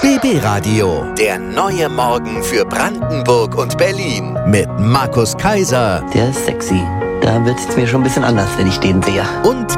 BB Radio. Der neue Morgen für Brandenburg und Berlin. Mit Markus Kaiser. Der ist sexy. Da wird es mir schon ein bisschen anders, wenn ich den sehe. Und